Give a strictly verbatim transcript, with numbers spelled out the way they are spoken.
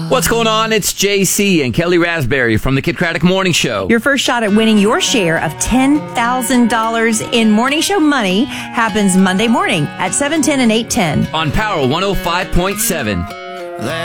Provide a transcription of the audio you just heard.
What's going on? It's J C and Kelly Raspberry from the Kid Craddock Morning Show. Your first shot at winning your share of ten thousand dollars in morning show money happens Monday morning at seven ten and eight ten. On Power one oh five point seven.